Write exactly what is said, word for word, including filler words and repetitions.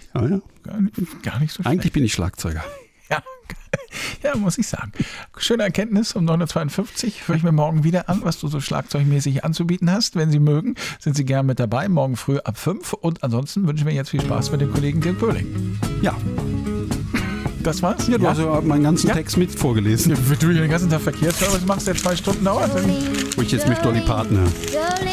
Ja, ja. Gar nicht, gar nicht so schlecht. Eigentlich bin ich Schlagzeuger. Ja, ja, muss ich sagen. Schöne Erkenntnis um neun Uhr zweiundfünfzig. Höre ich mir morgen wieder an, was du so schlagzeugmäßig anzubieten hast. Wenn Sie mögen, sind Sie gern mit dabei. Morgen früh ab fünf. Und ansonsten wünschen wir jetzt viel Spaß mit dem Kollegen Dirk Böhling. Ja. Das war's? Ja, du ja? hast ja meinen ganzen Ja. Text mit vorgelesen. Wenn du hier den ganzen Tag Verkehrsservice machst, der zwei Stunden dauert. Wo ich jetzt mich Dolly Partner.